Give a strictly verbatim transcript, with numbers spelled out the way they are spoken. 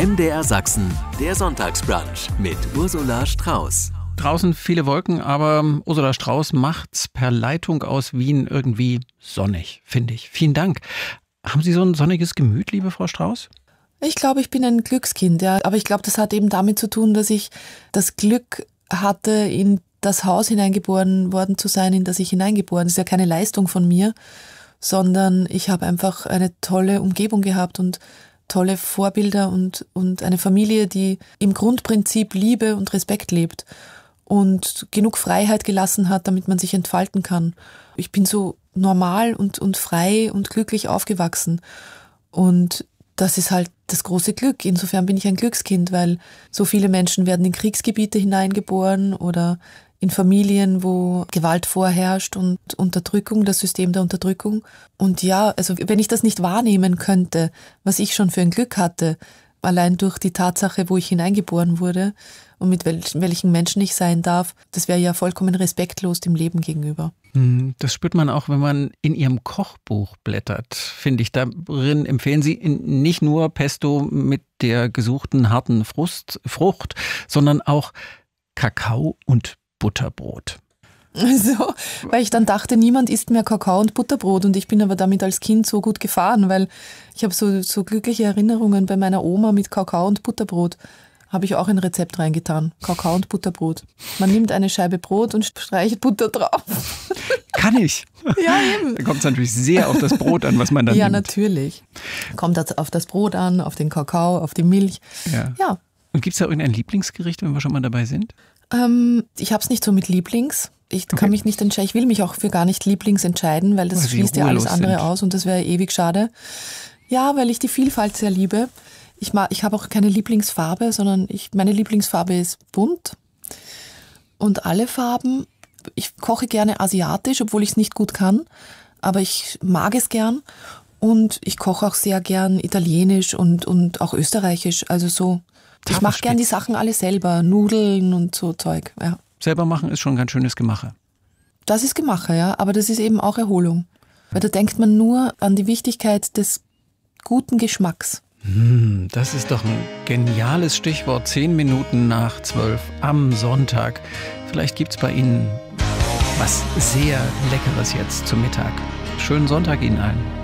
M D R Sachsen, der Sonntagsbrunch mit Ursula Strauß. Draußen viele Wolken, aber Ursula Strauß macht's per Leitung aus Wien irgendwie sonnig, finde ich. Vielen Dank. Haben Sie so ein sonniges Gemüt, liebe Frau Strauß? Ich glaube, ich bin ein Glückskind, ja. Aber ich glaube, das hat eben damit zu tun, dass ich das Glück hatte, in das Haus hineingeboren worden zu sein, in das ich hineingeboren. Das ist ja keine Leistung von mir, sondern ich habe einfach eine tolle Umgebung gehabt und tolle Vorbilder und, und eine Familie, die im Grundprinzip Liebe und Respekt lebt und genug Freiheit gelassen hat, damit man sich entfalten kann. Ich bin so normal und, und frei und glücklich aufgewachsen. Und das ist halt das große Glück. Insofern bin ich ein Glückskind, weil so viele Menschen werden in Kriegsgebiete hineingeboren oder in Familien, wo Gewalt vorherrscht und Unterdrückung, das System der Unterdrückung. Und ja, also wenn ich das nicht wahrnehmen könnte, was ich schon für ein Glück hatte, allein durch die Tatsache, wo ich hineingeboren wurde und mit welchen, welchen Menschen ich sein darf, das wäre ja vollkommen respektlos dem Leben gegenüber. Das spürt man auch, wenn man in Ihrem Kochbuch blättert, finde ich. Darin empfehlen Sie nicht nur Pesto mit der gesuchten harten Frust, Frucht, sondern auch Kakao und Butterbrot. So, weil ich dann dachte, niemand isst mehr Kakao und Butterbrot und ich bin aber damit als Kind so gut gefahren, weil ich habe so, so glückliche Erinnerungen bei meiner Oma mit Kakao und Butterbrot. Habe ich auch ein Rezept reingetan. Kakao und Butterbrot. Man nimmt eine Scheibe Brot und streicht Butter drauf. Kann ich. Ja, eben. Da kommt es natürlich sehr auf das Brot an, was man dann ja, nimmt. Ja, natürlich. Kommt das auf das Brot an, auf den Kakao, auf die Milch. Ja. ja. Und gibt es da irgendein Lieblingsgericht, wenn wir schon mal dabei sind? Ähm, ich habe es nicht so mit Lieblings. Ich kann okay. mich nicht entscheiden. Ich will mich auch für gar nicht Lieblings entscheiden, weil das weil schließt ja alles andere sind. aus und das wäre ewig schade. Ja, weil ich die Vielfalt sehr liebe. Ich, mag, ich habe auch keine Lieblingsfarbe, sondern ich, meine Lieblingsfarbe ist bunt. Und alle Farben, ich koche gerne asiatisch, obwohl ich es nicht gut kann, aber ich mag es gern. Und ich koche auch sehr gern italienisch und, und auch österreichisch. Also so, ich mache gern die Sachen alle selber, Nudeln und so Zeug. Ja. Selber machen ist schon ein ganz schönes Gemache. Das ist Gemache, ja, aber das ist eben auch Erholung. Weil da denkt man nur an die Wichtigkeit des guten Geschmacks. Das ist doch ein geniales Stichwort. Zehn Minuten nach zwölf am Sonntag. Vielleicht gibt es bei Ihnen was sehr Leckeres jetzt zum Mittag. Schönen Sonntag Ihnen allen.